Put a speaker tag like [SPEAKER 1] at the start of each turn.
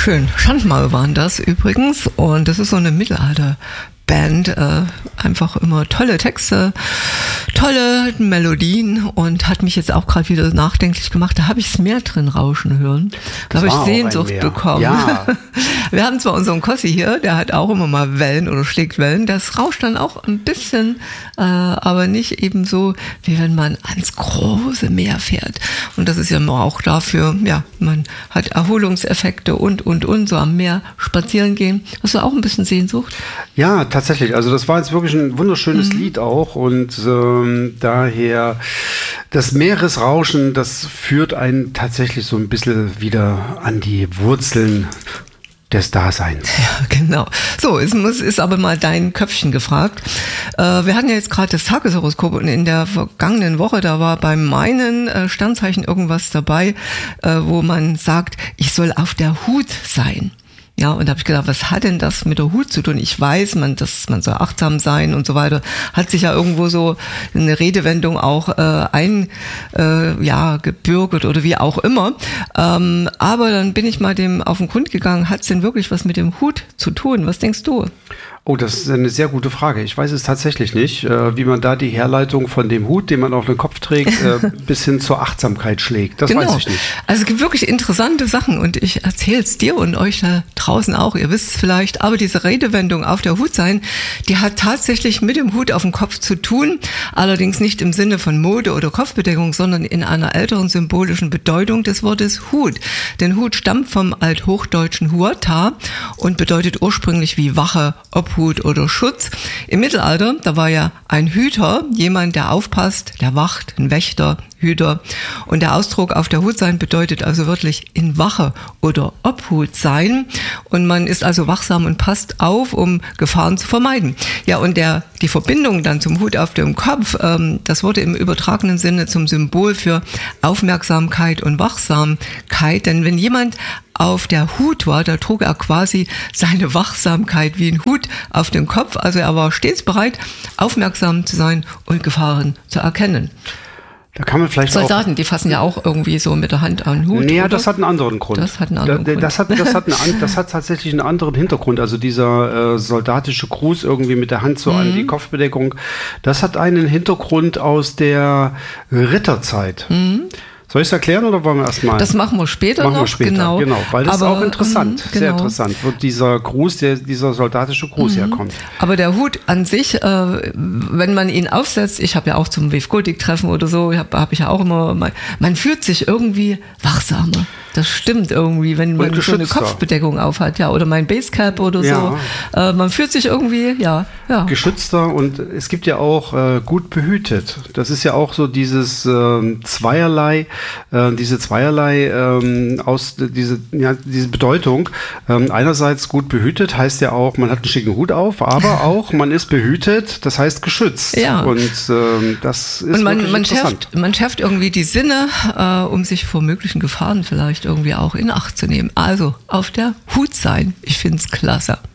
[SPEAKER 1] schön. Schandmaul waren das übrigens. Und das ist so eine Mittelalter-Band. Einfach immer tolle Texte, tolle Melodien und hat mich jetzt auch gerade wieder nachdenklich gemacht. Da habe ich das Meer drin rauschen hören. Da habe ich Sehnsucht bekommen. Ja. Wir haben zwar unseren Kossi hier, der hat auch immer mal Wellen oder schlägt Wellen. Das rauscht dann auch ein bisschen, aber nicht eben so, wie wenn man ans große Meer fährt. Und das ist ja auch dafür, ja, man hat Erholungseffekte und so am Meer spazieren gehen. Hast du auch ein bisschen Sehnsucht?
[SPEAKER 2] Ja, tatsächlich. Also das war jetzt wirklich ein wunderschönes Lied auch und daher das Meeresrauschen, das führt einen tatsächlich so ein bisschen wieder an die Wurzeln des Daseins.
[SPEAKER 1] Ja, genau. So, ist aber mal dein Köpfchen gefragt. Wir hatten ja jetzt gerade das Tageshoroskop und in der vergangenen Woche, da war bei meinen Sternzeichen irgendwas dabei, wo man sagt, ich soll auf der Hut sein. Ja, und da habe ich gedacht, was hat denn das mit der Hut zu tun? Ich weiß, man soll achtsam sein und so weiter. Hat sich ja irgendwo so eine Redewendung auch gebürgert oder wie auch immer. Aber dann bin ich mal dem auf den Grund gegangen. Hat es denn wirklich was mit dem Hut zu tun? Was denkst du?
[SPEAKER 2] Oh, das ist eine sehr gute Frage. Ich weiß es tatsächlich nicht, wie man da die Herleitung von dem Hut, den man auf den Kopf trägt, bis hin zur Achtsamkeit schlägt. Das weiß ich nicht.
[SPEAKER 1] Also es gibt wirklich interessante Sachen und ich erzähle es dir und euch da draußen auch. Ihr wisst es vielleicht, aber diese Redewendung auf der Hut sein, die hat tatsächlich mit dem Hut auf dem Kopf zu tun. Allerdings nicht im Sinne von Mode oder Kopfbedeckung, sondern in einer älteren symbolischen Bedeutung des Wortes Hut. Denn Hut stammt vom althochdeutschen Huota und bedeutet ursprünglich wie Wache, Obhut oder Schutz. Im Mittelalter, da war ja ein Hüter, jemand, der aufpasst, der wacht, ein Wächter, Hüter. Und der Ausdruck auf der Hut sein bedeutet also wirklich in Wache oder Obhut sein. Und man ist also wachsam und passt auf, um Gefahren zu vermeiden. Ja, und die Verbindung dann zum Hut auf dem Kopf, das wurde im übertragenen Sinne zum Symbol für Aufmerksamkeit und Wachsamkeit. Denn wenn jemand auf der Hut war, da trug er quasi seine Wachsamkeit wie ein Hut auf dem Kopf. Also er war stets bereit, aufmerksam zu sein und Gefahren zu erkennen.
[SPEAKER 2] Da kann man vielleicht
[SPEAKER 1] Soldaten, die fassen ja auch irgendwie so mit der Hand an den Hut.
[SPEAKER 2] Nee, das hat einen anderen Grund.
[SPEAKER 1] Das hat einen anderen Grund.
[SPEAKER 2] Das hat tatsächlich einen anderen Hintergrund. Also dieser soldatische Gruß irgendwie mit der Hand so an die Kopfbedeckung, das hat einen Hintergrund aus der Ritterzeit. Soll ich es erklären oder wollen wir erst mal?
[SPEAKER 1] Das machen wir später noch.
[SPEAKER 2] Genau, weil das ist auch interessant, sehr interessant, wo dieser Gruß, dieser soldatische Gruß herkommt.
[SPEAKER 1] Aber der Hut an sich, wenn man ihn aufsetzt, ich habe ja auch zum Wave-Gotik-Treffen oder so, hab ich ja auch immer, man fühlt sich irgendwie wachsamer. Das stimmt irgendwie, wenn man so eine Kopfbedeckung aufhat, ja, oder mein Basecap oder so. Man fühlt sich irgendwie, ja.
[SPEAKER 2] Geschützter und es gibt ja auch gut behütet. Das ist ja auch so dieses Zweierlei, diese Bedeutung. Einerseits gut behütet heißt ja auch, man hat einen schicken Hut auf, aber auch man ist behütet, das heißt geschützt.
[SPEAKER 1] Ja.
[SPEAKER 2] Und das ist interessant.
[SPEAKER 1] Man schärft irgendwie die Sinne, um sich vor möglichen Gefahren vielleicht irgendwie auch in Acht zu nehmen. Also auf der Hut sein. Ich finde es klasse.